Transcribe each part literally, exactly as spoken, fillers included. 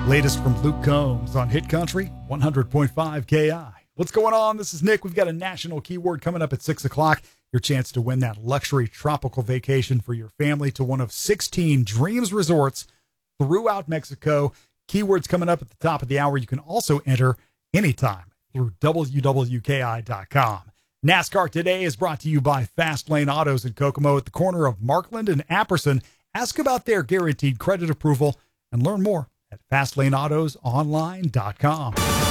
Latest from Luke Combs on Hit Country one hundred point five K I. What's going on? This is Nick. We've got a national keyword coming up at six o'clock. Your chance to win that luxury tropical vacation for your family to one of sixteen Dreams resorts throughout Mexico. Keywords coming up at the top of the hour. You can also enter anytime through W W K I dot com. NASCAR Today is brought to you by Fast Lane Autos in Kokomo at the corner of Markland and Apperson. Ask about their guaranteed credit approval and learn more at fast lane autos online dot com.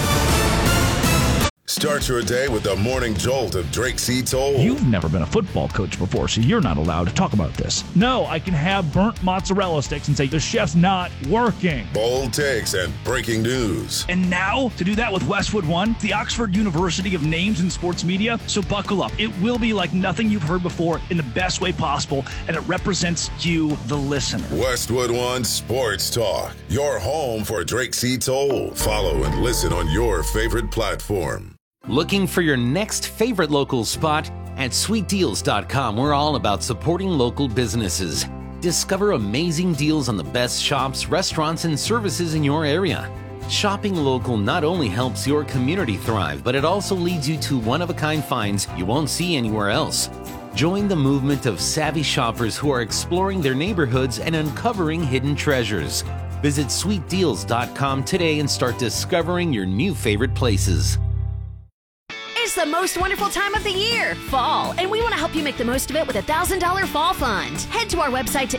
Start your day with the morning jolt of Drake C. Toll. You've never been a football coach before, so you're not allowed to talk about this. No, I can have burnt mozzarella sticks and say the chef's not working. Bold takes and breaking news. And now, to do that with Westwood One, the Oxford University of Names in Sports Media. So buckle up. It will be like nothing you've heard before in the best way possible, and it represents you, the listener. Westwood One Sports Talk, your home for Drake C. Toll. Follow and listen on your favorite platform. Looking for your next favorite local spot? At sweet deals dot com, we're all about supporting local businesses. Discover amazing deals on the best shops, restaurants, and services in your area. Shopping local not only helps your community thrive, but it also leads you to one-of-a-kind finds you won't see anywhere else. Join the movement of savvy shoppers who are exploring their neighborhoods and uncovering hidden treasures. Visit sweet deals dot com today and start discovering your new favorite places. It's the most wonderful time of the year, fall, and we want to help you make the most of it with a one thousand dollars fall fund. Head to our website to